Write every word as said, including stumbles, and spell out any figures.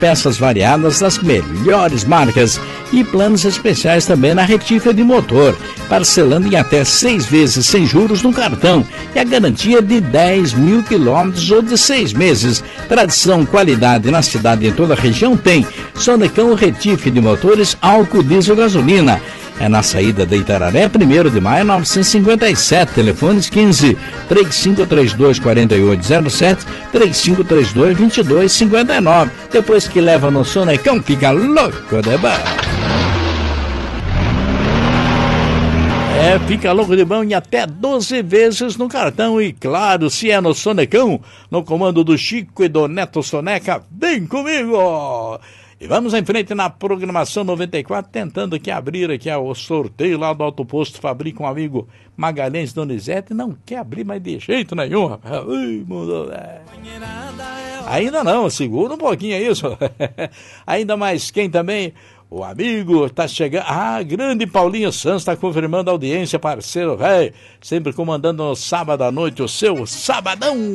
peças variadas das melhores marcas e planos especiais também na retífica de motor, parcelando em até seis vezes sem juros no cartão e a garantia de dez mil quilômetros ou de seis meses. Tradição, qualidade na cidade e em toda a região tem. Sonecão Retífica de motores, álcool, diesel, gasolina. É na saída de Itararé, primeiro de maio, novecentos e cinquenta e sete, telefones quinze, trinta e cinco, trinta e dois, quarenta e oito zero sete, trinta e cinco, trinta e dois, vinte e dois, cinquenta e nove. Depois que leva no Sonecão, fica louco de bom. É, fica louco de bom em até doze vezes no cartão. E claro, se é no Sonecão, no comando do Chico e do Neto Soneca, vem comigo! E vamos em frente na programação noventa e quatro, tentando aqui abrir aqui o sorteio lá do Alto Posto Fabrico com um amigo Magalhães Donizete. Não quer abrir mais de jeito nenhum, rapaz. Ui, mudou, é. Ainda não, segura um pouquinho isso. Ainda mais quem também? O amigo tá chegando. Ah, grande Paulinho Santos tá confirmando a audiência, parceiro, velho. Sempre comandando no sábado à noite o seu Sabadão.